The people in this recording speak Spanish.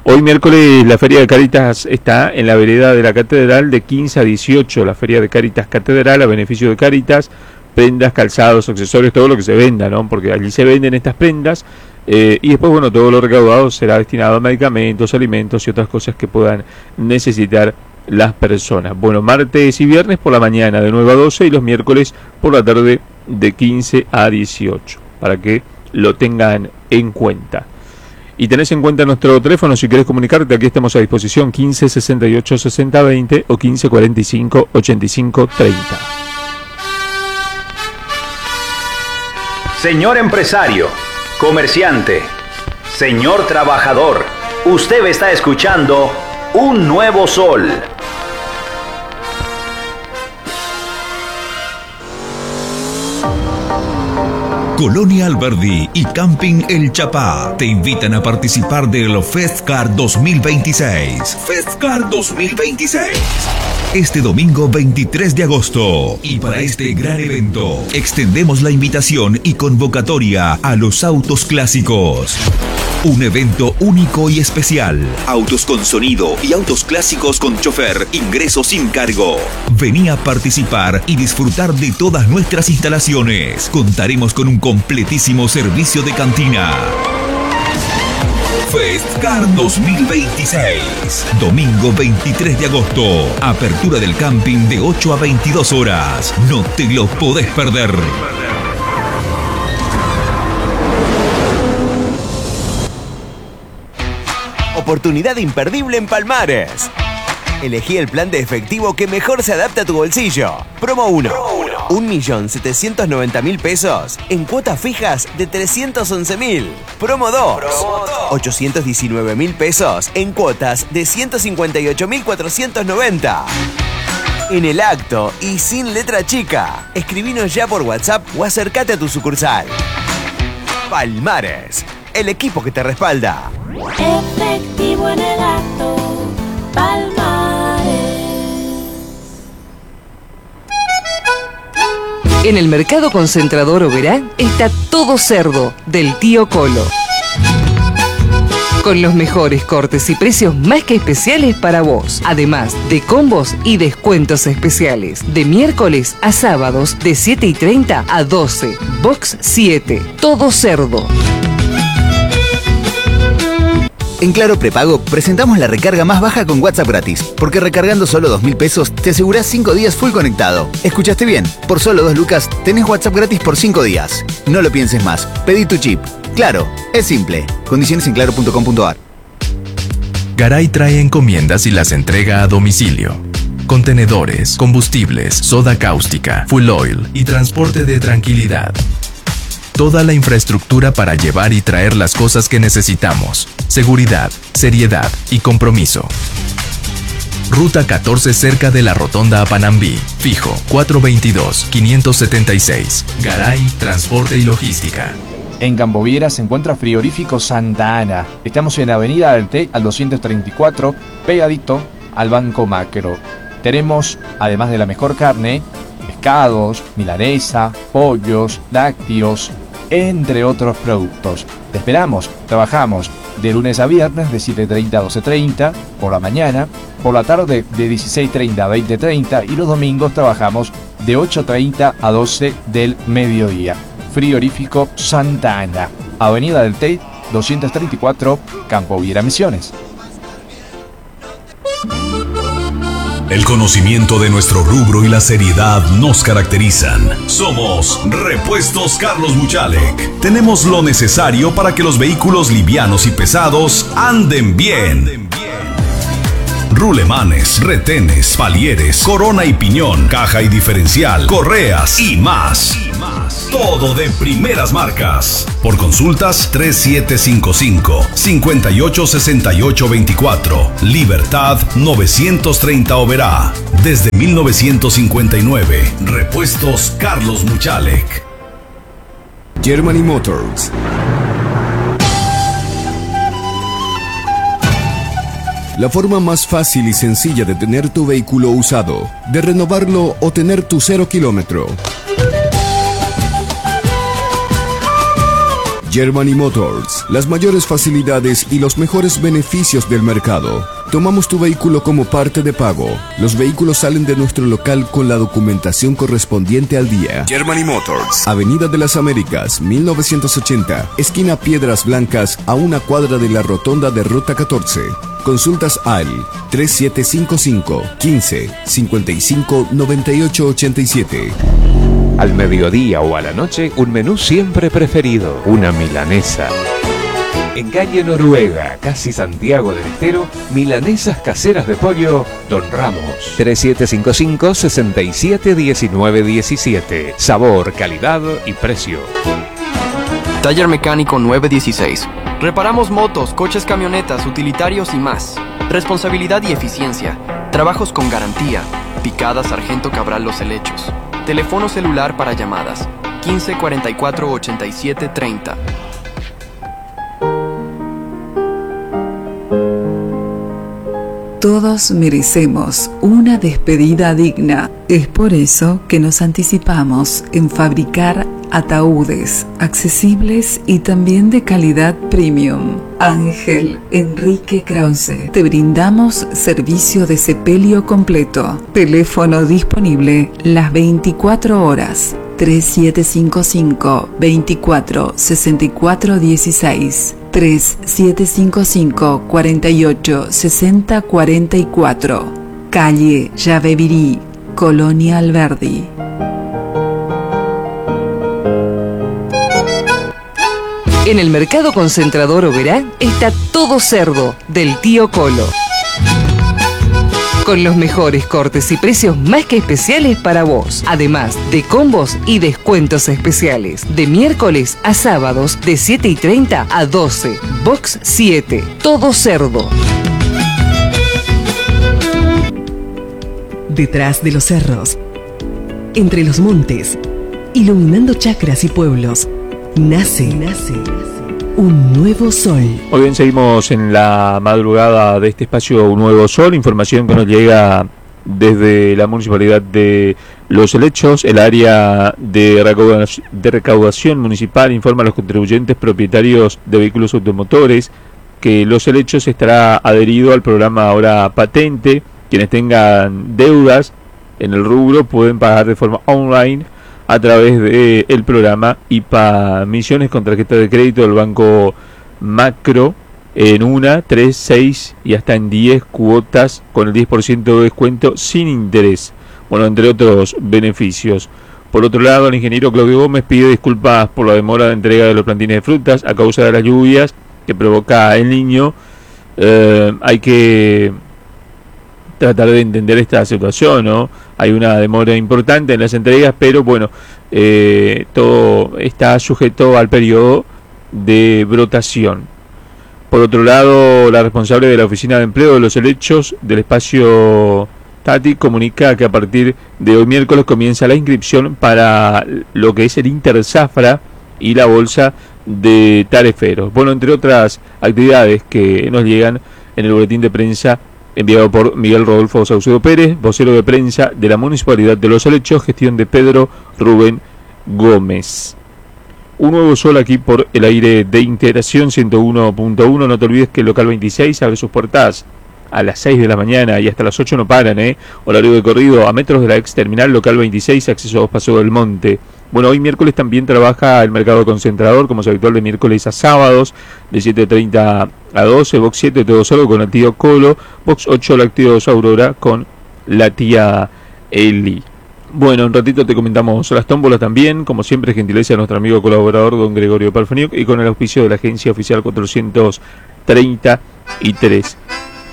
Hoy miércoles la Feria de Cáritas está en la vereda de la Catedral de 15 a 18, la Feria de Cáritas Catedral a beneficio de Cáritas, prendas, calzados, accesorios, todo lo que se venda, ¿no? Porque allí se venden estas prendas y después, bueno, todo lo recaudado será destinado a medicamentos, alimentos y otras cosas que puedan necesitar las personas. Bueno, martes y viernes por la mañana de 9 a 12 y los miércoles por la tarde de 15 a 18, para que lo tengan en cuenta. Y tenés en cuenta nuestro teléfono si querés comunicarte, aquí estamos a disposición, 15 68 60 20 o 15 45 85 30. Señor empresario, comerciante, señor trabajador, usted está escuchando Un Nuevo Sol. Colonia Alberdi y Camping El Chapá te invitan a participar del FestCar 2026. FestCar 2026. Este domingo 23 de agosto. Y para este gran evento, extendemos la invitación y convocatoria a los autos clásicos. Un evento único y especial. Autos con sonido y autos clásicos con chofer. Ingreso sin cargo. Vení a participar y disfrutar de todas nuestras instalaciones. Contaremos con un completísimo servicio de cantina. FestCar 2026. Domingo 23 de agosto. Apertura del camping de 8 a 22 horas. No te lo podés perder. Oportunidad imperdible en Palmares. Elegí el plan de efectivo que mejor se adapta a tu bolsillo. Promo 1. 1.790.000 pesos en cuotas fijas de 311.000. Promo 2. 819.000 pesos en cuotas de 158.490. En el acto y sin letra chica. Escribinos ya por WhatsApp o acércate a tu sucursal. Palmares, el equipo que te respalda. Efectivo en el acto, Palmares. En el mercado concentrador Oberá está todo cerdo del tío Colo. Con los mejores cortes y precios más que especiales para vos. Además de combos y descuentos especiales. De miércoles a sábados de 7:30 a 12. Box 7. Todo cerdo. En Claro Prepago presentamos la recarga más baja con WhatsApp gratis, porque recargando solo 2.000 pesos te asegurás 5 días full conectado. ¿Escuchaste bien? Por solo 2 lucas tenés WhatsApp gratis por 5 días. No lo pienses más, pedí tu chip. Claro, es simple. Condiciones en claro.com.ar. Garay trae encomiendas y las entrega a domicilio. Contenedores, combustibles, soda cáustica, full oil y transporte de tranquilidad. Toda la infraestructura para llevar y traer las cosas que necesitamos. Seguridad, seriedad y compromiso. Ruta 14 cerca de la Rotonda a Panambí. Fijo 422-576. Garay, Transporte y Logística. En Camboviera se encuentra Frigorífico Santa Ana. Estamos en Avenida del Té al 234, pegadito al Banco Macro. Tenemos, además de la mejor carne, pescados, milanesa, pollos, lácteos, entre otros productos. Te esperamos, trabajamos de lunes a viernes de 7:30 a 12:30 por la mañana, por la tarde de 16:30 a 20:30 y los domingos trabajamos de 8:30 a 12 del mediodía. Frigorífico Santa Ana, Avenida del Té 234, Camboviera Misiones. El conocimiento de nuestro rubro y la seriedad nos caracterizan. Somos Repuestos Carlos Muchalek. Tenemos lo necesario para que los vehículos livianos y pesados anden bien. Rulemanes, retenes, palieres, corona y piñón, caja y diferencial, correas y más. Todo de primeras marcas. Por consultas 3755-586824. Libertad 930 Oberá. Desde 1959. Repuestos Carlos Muchalek. Germany Motors. La forma más fácil y sencilla de tener tu vehículo usado, de renovarlo o tener tu 0 kilómetro. Germany Motors, las mayores facilidades y los mejores beneficios del mercado. Tomamos tu vehículo como parte de pago. Los vehículos salen de nuestro local con la documentación correspondiente al día. Germany Motors, Avenida de las Américas, 1980, esquina Piedras Blancas, a una cuadra de la rotonda de Ruta 14. Consultas al 3755 15 55 98 87. Al mediodía o a la noche, un menú siempre preferido, una milanesa. En calle Noruega, casi Santiago del Estero, milanesas caseras de pollo Don Ramos. 3755-671917. Sabor, calidad y precio. Taller Mecánico 916. Reparamos motos, coches, camionetas, utilitarios y más. Responsabilidad y eficiencia. Trabajos con garantía. Picada Sargento Cabral Los Helechos. Teléfono celular para llamadas 15 44 87 30. Todos merecemos una despedida digna. Es por eso que nos anticipamos en fabricar ataúdes accesibles y también de calidad premium. Ángel Enrique Krause. Te brindamos servicio de sepelio completo. Teléfono disponible las 24 horas. 3755 24 64 16. 3755 48 60 44. Calle Llavevirí, Colonia Alberdi. En el Mercado Concentrador Oberá está todo cerdo del tío Colo. Con los mejores cortes y precios más que especiales para vos. Además de combos y descuentos especiales. De miércoles a sábados de 7:30 a 12. Box 7. Todo cerdo. Detrás de los cerros, entre los montes, iluminando chacras y pueblos, nace un nuevo sol. Muy bien, seguimos en la madrugada de este espacio Un Nuevo Sol. Información que nos llega desde la Municipalidad de Los Helechos. El área de recaudación municipal informa a los contribuyentes propietarios de vehículos automotores que Los Helechos estará adherido al programa Ahora Patente. Quienes tengan deudas en el rubro pueden pagar de forma online a través del programa IPA Misiones con tarjeta de crédito del Banco Macro en 1, 3, 6 y hasta en 10 cuotas con el 10% de descuento sin interés. Bueno, entre otros beneficios. Por otro lado, el ingeniero Claudio Gómez pide disculpas por la demora de entrega de los plantines de frutas a causa de las lluvias que provoca El Niño. Hay que tratar de entender esta situación, ¿no? Hay una demora importante en las entregas, pero bueno, todo está sujeto al periodo de brotación. Por otro lado, la responsable de la Oficina de Empleo de Los Helechos del espacio Tati comunica que a partir de hoy miércoles comienza la inscripción para lo que es el Interzafra y la bolsa de tareferos. Bueno, entre otras actividades que nos llegan en el boletín de prensa enviado por Miguel Rodolfo Saucedo Pérez, vocero de prensa de la Municipalidad de Los Helechos, gestión de Pedro Rubén Gómez. Un nuevo sol aquí por el aire de Integración 101.1. No te olvides que el local 26 abre sus puertas a las 6 de la mañana y hasta las 8 no paran, Horario de corrido a metros de la ex terminal, local 26, acceso a Paso del Monte. Bueno, hoy miércoles también trabaja el mercado concentrador, como es habitual de miércoles a sábados, de 7:30 a 12, box 7 todo solo con el tío Colo, box 8 lácteos Aurora con la tía Eli. Bueno, un ratito te comentamos las tómbolas también, como siempre, gentileza de nuestro amigo colaborador don Gregorio Parfeniuk y con el auspicio de la agencia oficial 433.